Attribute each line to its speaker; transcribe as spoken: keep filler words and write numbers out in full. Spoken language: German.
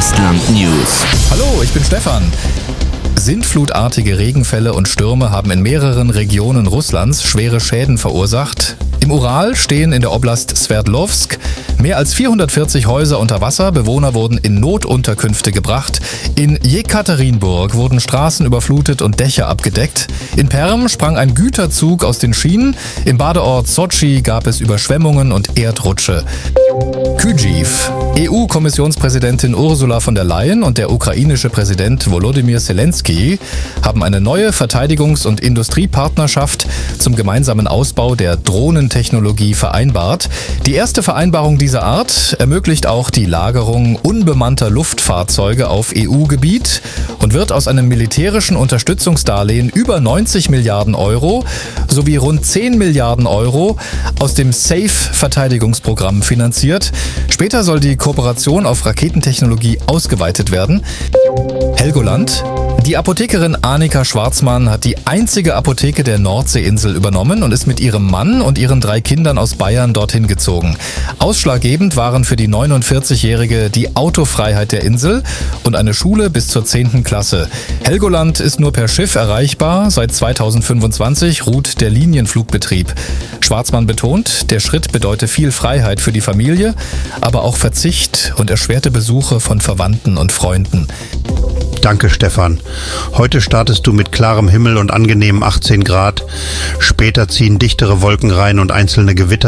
Speaker 1: Estland News.
Speaker 2: Hallo, ich bin Stefan. Sintflutartige Regenfälle und Stürme haben in mehreren Regionen Russlands schwere Schäden verursacht. Im Ural stehen in der Oblast Sverdlovsk mehr als vierhundertvierzig Häuser unter Wasser. Bewohner wurden in Notunterkünfte gebracht. In Jekaterinburg wurden Straßen überflutet und Dächer abgedeckt. In Perm sprang ein Güterzug aus den Schienen. Im Badeort Sotschi gab es Überschwemmungen und Erdrutsche. Kyjiv. E U-Kommissionspräsidentin Ursula von der Leyen und der ukrainische Präsident Volodymyr Zelensky haben eine neue Verteidigungs- und Industriepartnerschaft zum gemeinsamen Ausbau der Drohnentechnologie vereinbart. Die erste Vereinbarung dieser Art ermöglicht auch die Lagerung unbemannter Luftfahrzeuge auf E U-Gebiet und wird aus einem militärischen Unterstützungsdarlehen über neunzig Milliarden Euro sowie rund zehn Milliarden Euro aus dem SAFE-Verteidigungsprogramm finanziert. Später soll die Kooperation auf Raketentechnologie ausgeweitet werden. Helgoland. Die Apothekerin Annika Schwarzmann hat die einzige Apotheke der Nordseeinsel übernommen und ist mit ihrem Mann und ihren drei Kindern aus Bayern dorthin gezogen. Ausschlaggebend waren für die neunundvierzigjährige die Autofreiheit der Insel und eine Schule bis zur zehnten Klasse. Helgoland ist nur per Schiff erreichbar. Seit zweitausendfünfundzwanzig ruht der Linienflugbetrieb. Schwarzmann betont, der Schritt bedeute viel Freiheit für die Familie, aber auch Verzicht und erschwerte Besuche von Verwandten und Freunden.
Speaker 3: Danke, Stefan. Heute startest du mit klarem Himmel und angenehmen achtzehn Grad. Später ziehen dichtere Wolken rein und einzelne Gewitter.